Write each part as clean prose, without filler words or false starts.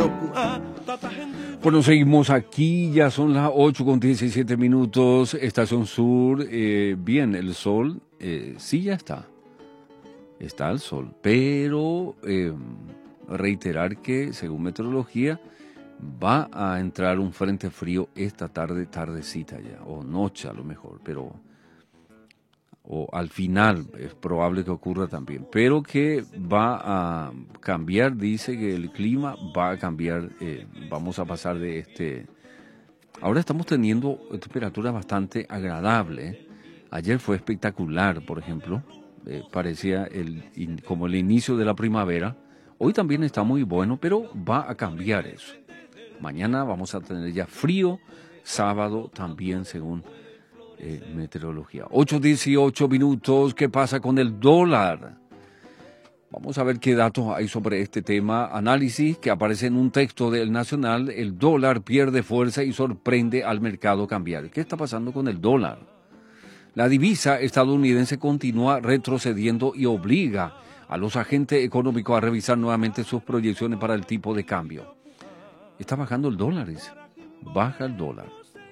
Bueno, seguimos aquí, ya son las 8:17, Estación Sur. Bien, el sol, sí ya está el sol, pero reiterar que según meteorología va a entrar un frente frío esta tardecita ya, o noche a lo mejor, pero o al final es probable que ocurra también, pero que va a cambiar, dice que el clima va a cambiar, vamos a pasar de ahora estamos teniendo temperaturas bastante agradables. Ayer fue espectacular, por ejemplo, parecía como el inicio de la primavera. Hoy también está muy bueno, pero va a cambiar eso. Mañana vamos a tener ya frío, sábado también según meteorología. 8:18, ¿qué pasa con el dólar? Vamos a ver qué datos hay sobre este tema. Análisis que aparece en un texto del Nacional. El dólar pierde fuerza y sorprende al mercado cambiario. ¿Qué está pasando con el dólar? La divisa estadounidense continúa retrocediendo y obliga a los agentes económicos a revisar nuevamente sus proyecciones para el tipo de cambio. Está bajando el dólar, dice. Baja el dólar.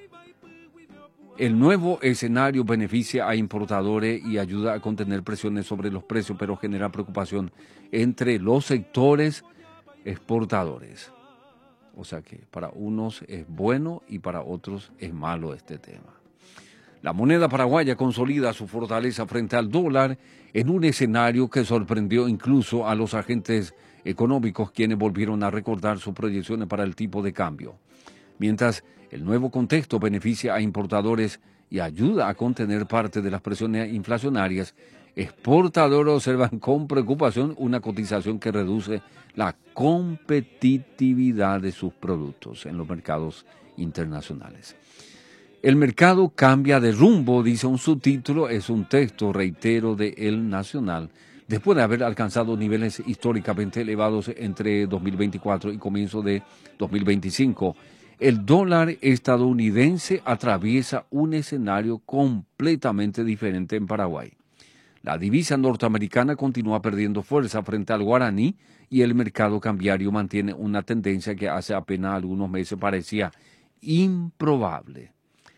El nuevo escenario beneficia a importadores y ayuda a contener presiones sobre los precios, pero genera preocupación entre los sectores exportadores. O sea que para unos es bueno y para otros es malo este tema. La moneda paraguaya consolida su fortaleza frente al dólar en un escenario que sorprendió incluso a los agentes económicos, quienes volvieron a recordar sus proyecciones para el tipo de cambio. Mientras el nuevo contexto beneficia a importadores y ayuda a contener parte de las presiones inflacionarias, exportadores observan con preocupación una cotización que reduce la competitividad de sus productos en los mercados internacionales. El mercado cambia de rumbo, dice un subtítulo, es un texto, reitero, de El Nacional, después de haber alcanzado niveles históricamente elevados entre 2024 y comienzo de 2025. El dólar estadounidense atraviesa un escenario completamente diferente en Paraguay. La divisa norteamericana continúa perdiendo fuerza frente al guaraní y el mercado cambiario mantiene una tendencia que hace apenas algunos meses parecía improbable.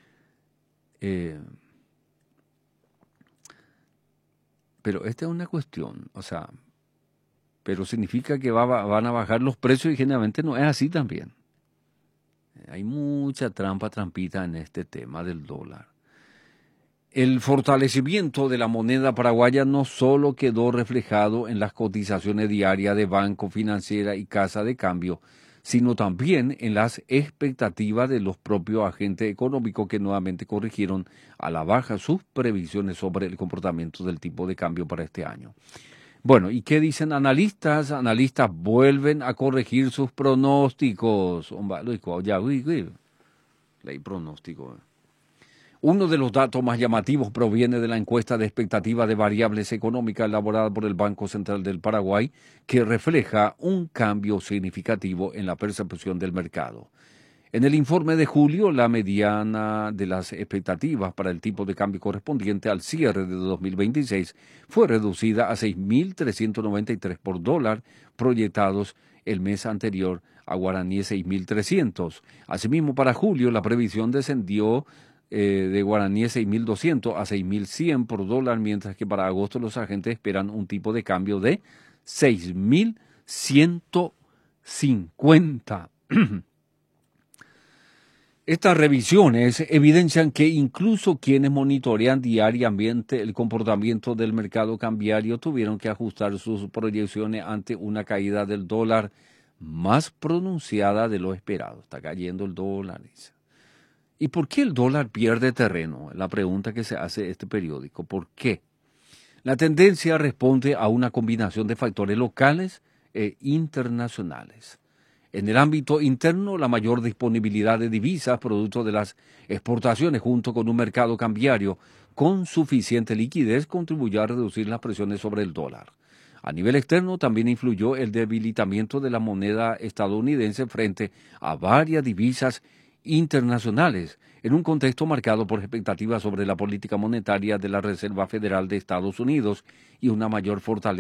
Pero esta es una cuestión, pero significa que van a bajar los precios y generalmente no es así también. Hay mucha trampita en este tema del dólar. El fortalecimiento de la moneda paraguaya no solo quedó reflejado en las cotizaciones diarias de banco, financiera y casa de cambio, sino también en las expectativas de los propios agentes económicos que nuevamente corrigieron a la baja sus previsiones sobre el comportamiento del tipo de cambio para este año. Bueno, ¿y qué dicen analistas? Analistas vuelven a corregir sus pronósticos. Leí pronóstico. Uno de los datos más llamativos proviene de la encuesta de expectativa de variables económicas elaborada por el Banco Central del Paraguay, que refleja un cambio significativo en la percepción del mercado. En el informe de julio, la mediana de las expectativas para el tipo de cambio correspondiente al cierre de 2026 fue reducida a 6.393 por dólar, proyectados el mes anterior a guaraníes 6.300. Asimismo, para julio, la previsión descendió de guaraníes 6.200 a 6.100 por dólar, mientras que para agosto los agentes esperan un tipo de cambio de 6.150. Estas revisiones evidencian que incluso quienes monitorean diariamente el comportamiento del mercado cambiario tuvieron que ajustar sus proyecciones ante una caída del dólar más pronunciada de lo esperado. Está cayendo el dólar. ¿Y por qué el dólar pierde terreno? La pregunta que se hace este periódico. ¿Por qué? La tendencia responde a una combinación de factores locales e internacionales. En el ámbito interno, la mayor disponibilidad de divisas, producto de las exportaciones, junto con un mercado cambiario con suficiente liquidez, contribuyó a reducir las presiones sobre el dólar. A nivel externo, también influyó el debilitamiento de la moneda estadounidense frente a varias divisas internacionales, en un contexto marcado por expectativas sobre la política monetaria de la Reserva Federal de Estados Unidos y una mayor fortaleza